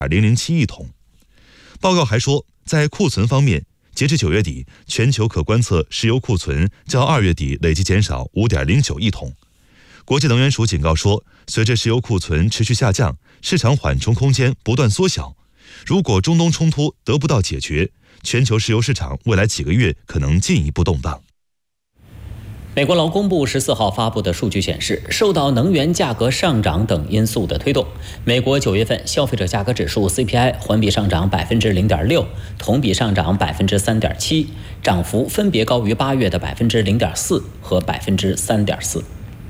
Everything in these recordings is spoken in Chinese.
007亿桶。报告还说，在库存方面，截至9月底，全球可观测石油库存较2月底累计减少 5.09 亿桶。国际能源署警告说，随着石油库存持续下降，市场缓冲空间不断缩小。如果中东冲突得不到解决，全球石油市场未来几个月可能进一步动荡。 美国劳工部14号发布的数据显示，受到能源价格上涨等因素的推动，美国9月份消费者价格指数 CPI 环比上涨 0.6%， 同比上涨 3.7%， 涨幅分别高于8月的 0.4% 和 3.4%。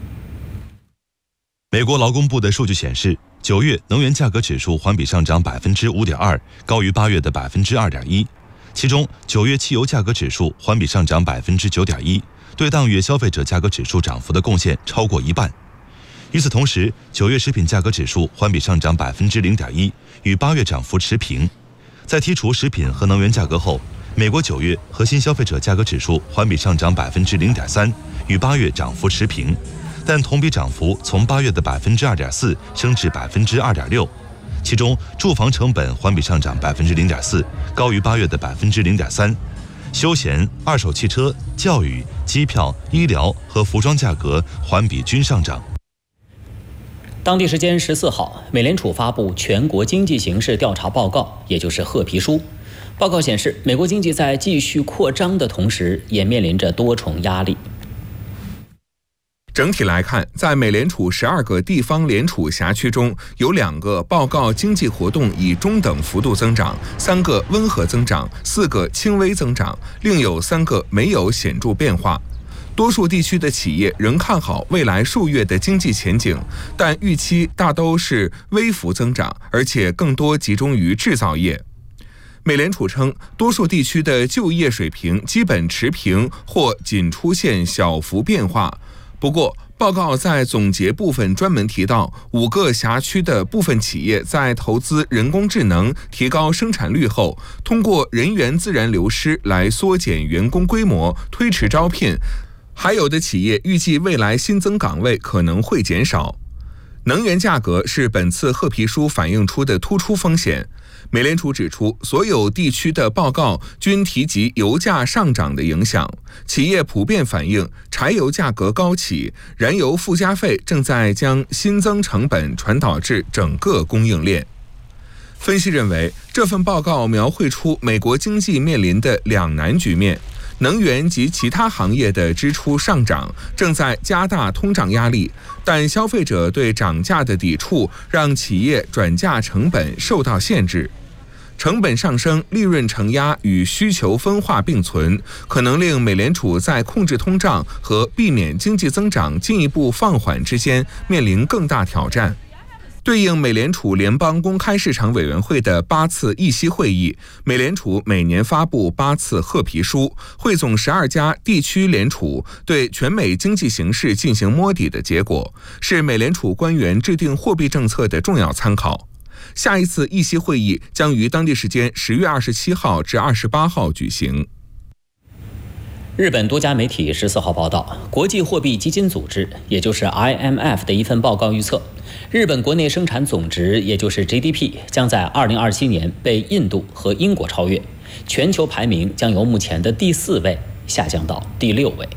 美国劳工部的数据显示，9月能源价格指数环比上涨 5.2%， 高于8月的 2.1%。其中9月汽油价格指数环比上涨 9.1%， 对当月消费者价格指数涨幅的贡献超过一半。与此同时，9月食品价格指数环比上涨 0.1%， 与8月涨幅持平。在剔除食品和能源价格后，美国9月核心消费者价格指数环比上涨 0.3%， 与8月涨幅持平，但同比涨幅从8月的 2.4% 升至 2.6%。其中住房成本环比上涨 0.4%， 高于8月的 0.3%。休闲、二手汽车、教育、机票、医疗和服装价格环比均上涨。 当地时间14号，美联储发布全国经济形势调查报告，也就是褐皮书。报告显示，美国经济在继续扩张的同时，也面临着多重压力。 整体来看，在美联储12个地方联储辖区中，有2个报告经济活动以中等幅度增长，3个温和增长，4个轻微增长，另有3个没有显著变化。多数地区的企业仍看好未来数月的经济前景，但预期大都是微幅增长，而且更多集中于制造业。美联储称，多数地区的就业水平基本持平或仅出现小幅变化。不过，报告在总结部分专门提到，5个辖区的部分企业在投资人工智能、提高生产率后，通过人员自然流失来缩减员工规模、推迟招聘。还有的企业预计未来新增岗位可能会减少。能源价格是本次褐皮书反映出的突出风险。美联储指出，所有地区的报告均提及油价上涨的影响，企业普遍反映柴油价格高企，燃油附加费正在将新增成本传导至整个供应链。分析认为，这份报告描绘出美国经济面临的两难局面。能源及其他行业的支出上涨，正在加大通胀压力，但消费者对涨价的抵触让企业转嫁成本受到限制。成本上升、利润承压与需求分化并存，可能令美联储在控制通胀和避免经济增长进一步放缓之间面临更大挑战。对应美联储联邦公开市场委员会的8次议息会议，美联储每年发布8次褐皮书，汇总12家地区联储对全美经济形势进行摸底的结果，是美联储官员制定货币政策的重要参考。下一次议息会议将于当地时间10月27号至28号举行。 日本多家媒体14号报道，国际货币基金组织，也就是 IMF 的一份报告预测，日本国内生产总值，也就是 GDP， 将在2027年被印度和英国超越，全球排名将由目前的第4位下降到第6位。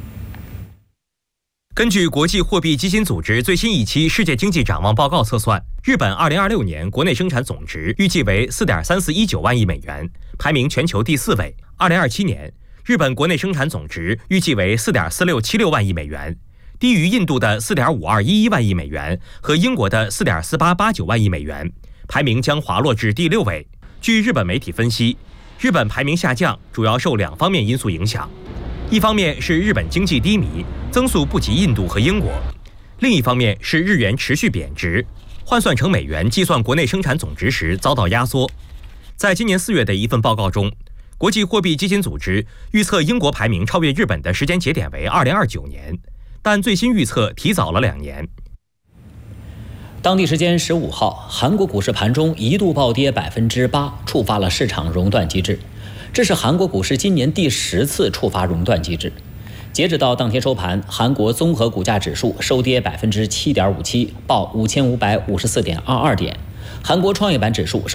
根据国际货币基金组织最新一期世界经济展望报告测算，日本2026年国内生产总值预计为 4.3419 万亿美元，排名全球第4位。2027年日本国内生产总值预计为 4.4676 万亿美元，低于印度的 4.5211 万亿美元和英国的 4.4889 万亿美元，排名将滑落至第6位。据日本媒体分析，日本排名下降主要受2方面因素影响，一方面是日本经济低迷，增速不及印度和英国；另一方面是日元持续贬值，换算成美元计算国内生产总值时遭到压缩。在今年4月的一份报告中，国际货币基金组织预测英国排名超越日本的时间节点为2029年，但最新预测提早了2年。 当地时间15号，韩国股市盘中一度暴跌 8%， 触发了市场熔断机制。这是韩国股市今年第10次触发熔断机制。截止到当天收盘，韩国综合股价指数收跌 7.57%， 报5554.22点； 韩国创业板指数